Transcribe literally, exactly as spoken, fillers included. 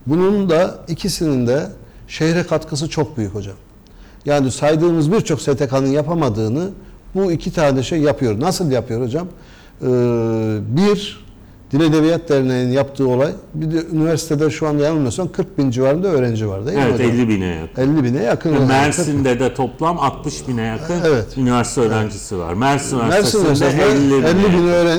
Bunun da ikisinin de şehre katkısı çok büyük hocam. Yani saydığımız birçok S T K'nın yapamadığını bu iki tane şey yapıyor. Nasıl yapıyor hocam? Ee, bir, Dil Edebiyat Derneği'nin yaptığı olay, bir de üniversitede şu an yanılmıyorsam kırk bin civarında öğrenci var değil mi evet, hocam? elli bine yakın. elli bine yakın. Ve Mersin'de de toplam altmış bine yakın Evet. üniversite öğrencisi var. Mersin Mersin Üniversitesi'nde Üniversitesi'nde elli elli bin yakın. öğrenci